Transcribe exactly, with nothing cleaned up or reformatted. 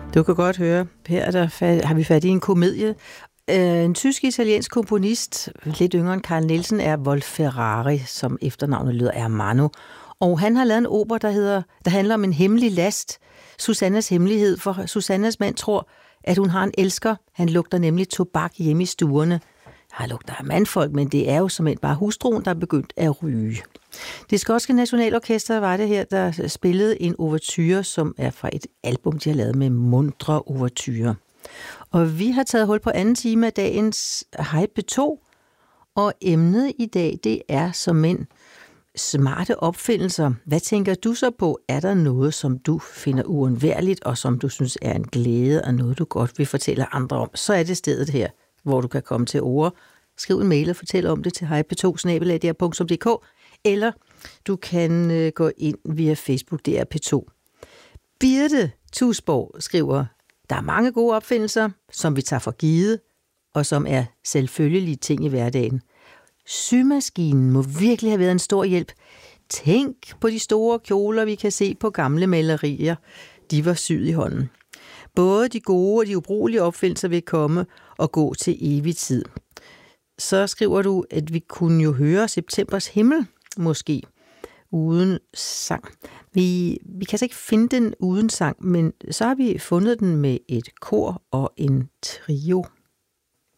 Du kan godt høre, her er der fat, har vi fat i en komedie. Uh, en tysk-italiensk komponist, lidt yngre end Carl Nielsen, er Wolf Ferrari, som efternavnet lyder Ermanno. Og han har lavet en opera, der, hedder, der handler om en hemmelig last, Susannas hemmelighed, for Susannas mand tror, at hun har en elsker. Han lugter nemlig tobak hjemme i stuerne. Han lugter af mandfolk, men det er jo som bare hustruen, der er begyndt at ryge. Det skotske nationalorkester var det her, der spillede en ouverture, som er fra et album, de har lavet med mundre ouverture. Og vi har taget hul på anden time af dagens Hej P to, og emnet i dag, det er som mænd smarte opfindelser. Hvad tænker du så på? Er der noget, som du finder uundværligt, og som du synes er en glæde, og noget, du godt vil fortælle andre om? Så er det stedet her, hvor du kan komme til ord. Skriv en mail og fortæl om det til hej p to snabel-a d r punktum d k, eller du kan øh, gå ind via Facebook, D R P to. Birte Tusborg skriver, der er mange gode opfindelser, som vi tager for givet, og som er selvfølgelige ting i hverdagen. Symaskinen må virkelig have været en stor hjælp. Tænk på de store kjoler, vi kan se på gamle malerier. De var syet i hånden. Både de gode og de ubrugelige opfindelser vil komme og gå til evig tid. Så skriver du, at vi kunne jo høre Septembers himmel, måske, uden sang. Vi, vi kan altså ikke finde den uden sang, men så har vi fundet den med et kor og en trio.